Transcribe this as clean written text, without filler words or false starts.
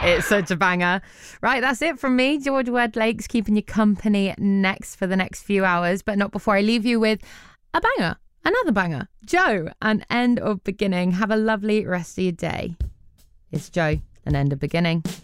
It's such a banger. Right, that's it from me, George Wedlakes, keeping you company next for the next few hours, but not before I leave you with a banger, another banger. Joe, An End of Beginning. Have a lovely rest of your day. It's Joe, An End of Beginning.